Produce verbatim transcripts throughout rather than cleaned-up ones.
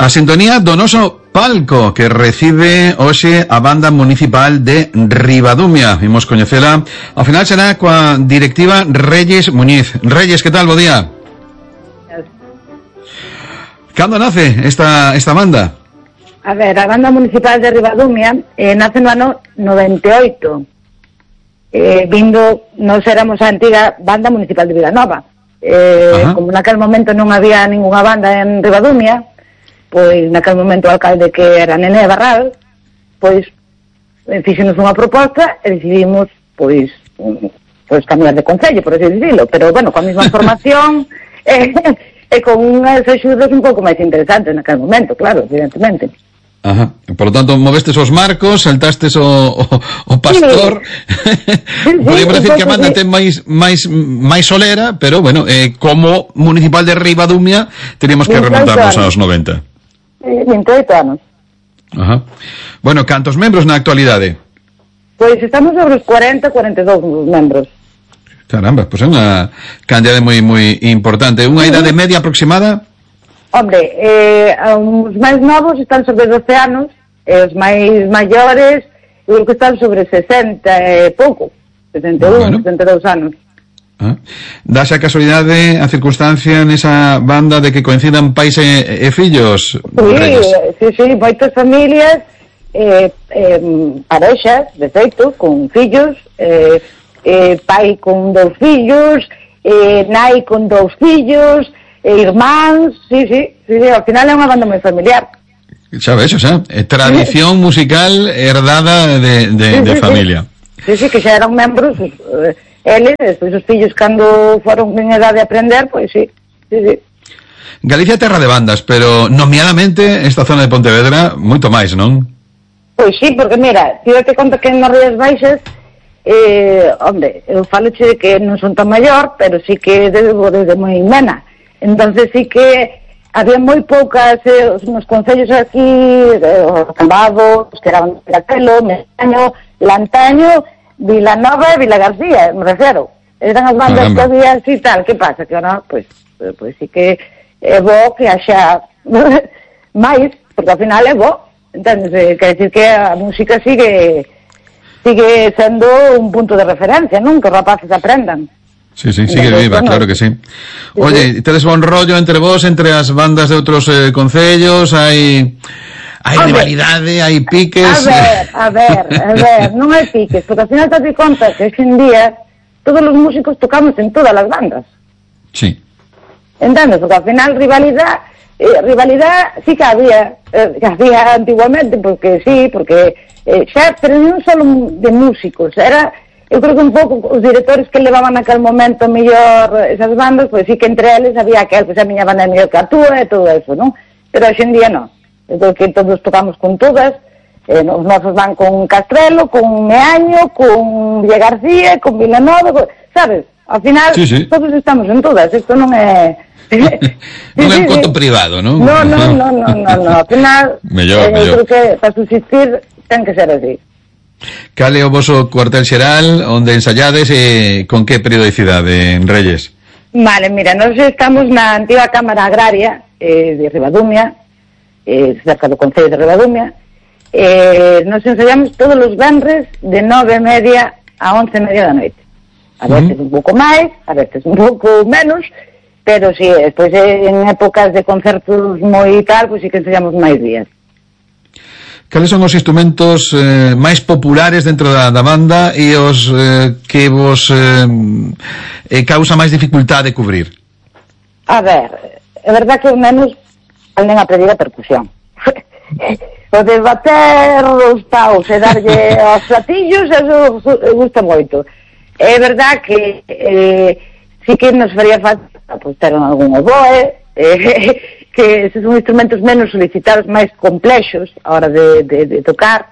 sintonía do noso palco que recibe hoxe a banda municipal de Ribadumia. Imos coñecela. Ao final será coa directiva Reyes Muñiz. Reyes, que tal? Bo día. Cando nace esta, esta banda? A ver, a banda municipal de Ribadumia eh, nace no ano noventa e oito. Eh, vindo, nos éramos a antiga banda municipal de Vilanova. Eh, como naquel momento non había ninguna banda en Ribadumia, pois naquel momento o alcalde, que era Nené Barral, pois fixenos unha proposta e decidimos pois pois cambiar de concello, por así dicilo, pero bueno, coa mesma formación e, e con unhas axudas un pouco máis interesantes naquel momento, claro, evidentemente. Ajá. Por lo tanto, movestes os marcos, saltastes o, o, o pastor. Sí. Sí, podríamos decir que a banda ten máis máis máis solera, pero bueno, eh, como municipal de Ribadumia teríamos que remontarnos aos noventa. vinte e oito anos. Ajá. Bueno, cantos membros na actualidade? Pois estamos sobre os cuarenta, cuarenta e dous membros. Caramba, pois pues é unha cantidade moi moi importante. Unha idade media aproximada? Hombre, eh, os máis novos están sobre doce anos, e os máis maiores eu creo que están sobre sesenta e pouco, sesenta e un, bueno. sesenta e dous anos. Ah. Dase a casualidade, a circunstancia nesa banda de que coincidan pais e, e fillos? Sí, sí, sí, moitas familias, eh, eh, parexas, de feito, con fillos, eh, eh, pai con dous fillos, eh, nai con dous fillos, e irmáns, sí, sí, sí, sí, ao final é unha banda moi familiar. Xa ves, o sea, é tradición sí. musical herdada de, de, sí, de sí, familia. Sí, sí, que xa eran membros, eh, eles, despois os fillos cando foron en edade de aprender, pois sí, sí, sí. Galicia é terra de bandas, pero nomeadamente esta zona de Pontevedra, moito máis, non? Pois sí, porque mira, tío te conto que en nas Rías Baixas, eh, hombre, eu faloche de que non son tan maior, pero sí que desde, desde moi mena. Entonces sí que había moi poucas eh, nos concellos aquí, eh, os Cambados, que eran Piratelo, Mestaño, Lantaño, Vilanova e Vila García, me refiero. Eran as bandas que había así tal. Que pasa? Que ahora, pois, pues, pues sí que é bo que haxa máis, porque ao final é bo. Entonces, eh, quer decir que a música sigue sigue sendo un punto de referencia, non? Que os rapaces aprendan. Sí, sí, sigue viva, claro que sí. Oye, tedes bon rollo entre vos, entre as bandas de outros eh, concellos, hai hai rivalidade, hai piques. A ver, a ver, a ver, non hai piques, porque ao final te das conta que hoxe en día todos os músicos tocamos en todas as bandas. Sí. Entendes, porque ao final rivalidade, eh, rivalidade sí que había, eh, que había antiguamente, porque sí, porque eh, xa, pero non só de músicos, era... Eu creo que un pouco os directores que levaban naquele momento mellor esas bandas, pois sí que entre eles había aquel, pois a miña banda é mellor que a túa e todo eso, non? Pero hoxe en día non. Eu creo que todos tocamos con todas, eh, os nosos van con Castrelo, con Meaño, con Villa García, con Vilanova, con, sabes? Ao final, sí, sí. Todos estamos en todas, isto non é... non é un conto sí, privado, non? Non, non, non, non, non, no. Ao final, mellor, eh, mellor. Eu creo que para subsistir ten que ser así. Cal é o voso cuartel xeral, onde ensayades e con que periodicidade, en Reyes? Vale, mira, nós estamos na antiga Cámara Agraria eh, de Ribadumia, eh, cerca do Concello de Ribadumia. Eh, nos ensayamos todos os venres de nove e media a once e media da noite. A veces uh -huh. un pouco máis, a veces un pouco menos, pero si, sí, despois en épocas de concertos moi tal, pois pues, sí que ensayamos máis días. Cales son os instrumentos eh, máis populares dentro da, da banda e os eh, que vos eh, eh, causa máis dificultade de cubrir? A ver, é verdad que os menos anden a pedir a percusión. O de bater os paus e darlle aos platillos, eso gusta moito. É verdad que eh, sí que nos faría falta pues, ter algún oboe, eh, que esos son instrumentos menos solicitados, máis complexos a hora de, de, de tocar,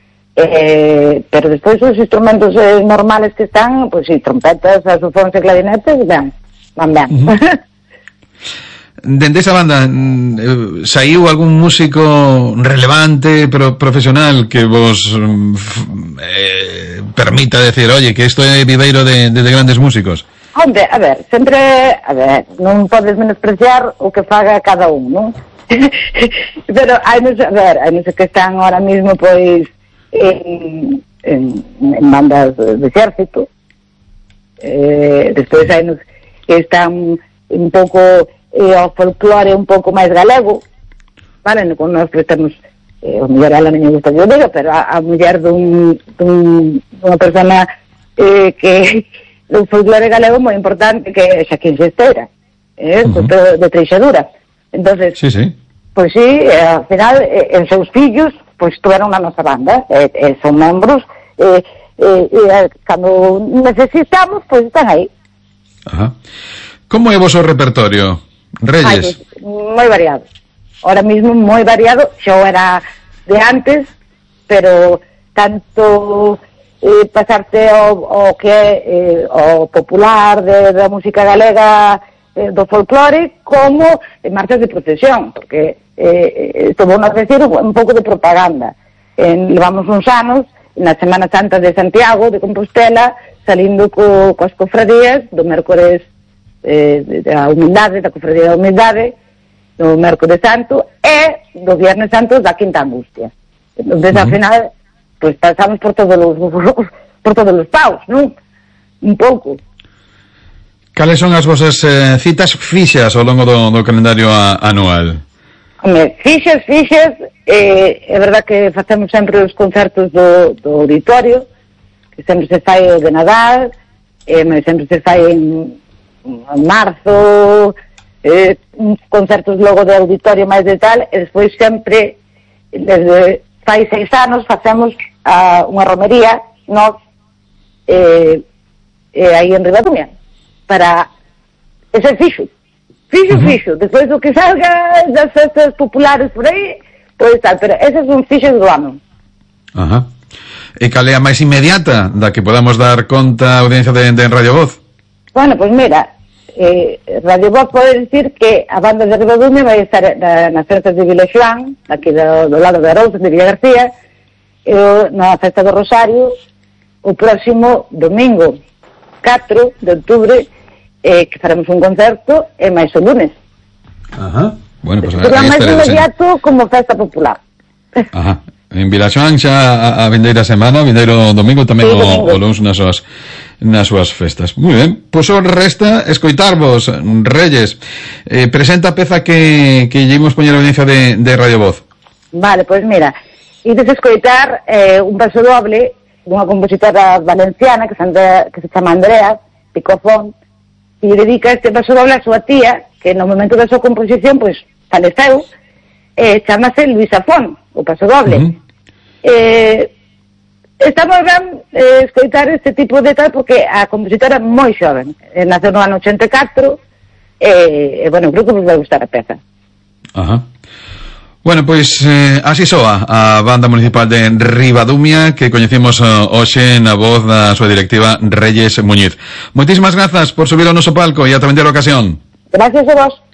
eh, pero despois os instrumentos eh, normales que están, pois pues, si, trompetas, saxofóns e clarinetes, ben, van ben. Uh -huh. Dende esa banda saiu algún músico relevante, pro, profesional, que vos eh, permita decir, oye, que isto é viveiro de, de, de grandes músicos? Hombre, a ver, sempre, a ver, non podes menospreciar o que faga cada un, non? Pero hai non sei, a ver, hai non sei que están ahora mismo pois en, en, en bandas de exército, eh, despois hai nos que están un pouco eh, o folclore un pouco máis galego, vale, con nós que temos eh, o mellor ela non gusta que eu diga, pero a, a muller dun, dun, dunha persona eh, que do folclore galego moi importante, que é Xaquín Xesteira, eh, uh-huh. de, de Treixadura. Entonces, sí, sí. Pois sí, eh, ao final, eh, os seus fillos, pois estuveron na nosa banda, eh, eh, son membros, eh, eh, eh, cando necesitamos, pois están aí. Ajá. Como é o vosso repertorio, Reyes? Ai, moi variado. Ahora mismo moi variado, xa era de antes, pero tanto eh, pasarte ao, ao que é eh, o popular de, da música galega, do folclore, como en marchas de procesión, porque eh, isto vou a decir un pouco de propaganda. En, levamos uns anos na Semana Santa de Santiago de Compostela, salindo co, coas cofradías do mércores eh, da humildade, da cofradía da humildade, do mércores santo e do viernes santo da Quinta Angustia. Entonces, uh-huh. ao final, pues pasamos por todos os por todos os paus, non? Un pouco. Cales son as vosas eh, citas fixas ao longo do, do calendario a, anual? Home, fixas, fixas, eh, é verdad que facemos sempre os concertos do, do auditorio, que sempre se fai de Nadal, eh, sempre se fai en, en marzo, eh, uns concertos logo de auditorio máis de tal, e despois sempre, desde fai seis anos, facemos a, unha romería, nós, eh, eh, aí en Ribadumia, para ese fixo, fixo, uh-huh. fixo, despois do que salga das festas populares por aí, pois tal, pero esas son fixas do ano. Ajá. E cal é a máis inmediata da que podamos dar conta a audiencia de, de Radio Voz? Bueno, pois mira, eh, Radio Voz pode decir que a banda de Ribadumia vai estar na, nas festas de Vila Xoán, aquí do, do lado de Arousa, de Villa García, e na festa do Rosario, o próximo domingo catro de outubro, eh, que faremos un concerto e máis o lunes. Ajá. Bueno, pues pero máis inmediato como festa popular. Ajá. En Vilaxoán xa a, a vindeira semana, vindeiro domingo tamén sí, o, domingo. O lunes nas súas nas súas festas. Moi ben. Pois pues, resta escoitarvos, Reyes. Eh, presenta a peza que que llevamos poñer a audiencia de, de Radio Voz. Vale, pois pues mira, ides escoitar eh, un paso doble dunha compositora valenciana que se, anda, que se chama Andrea Picofón, e dedica este paso doble a súa tía, que no momento da súa composición, pois, faleceu, eh, chamase Luisa Fon, o paso doble. Uh-huh. Eh, estamos ben eh, escoitar este tipo de tal, porque a compositora é moi xoven, eh, naceu no ano ochenta e catro, e, eh, bueno, creo que vos vai gustar a peza. Ajá. Bueno, pois eh, así soa a banda municipal de Ribadumia que coñecemos uh, hoxe na voz da súa directiva Reyes Muñiz. Moitísimas grazas por subir ao noso palco e ata vender a ocasión. Gracias a vos.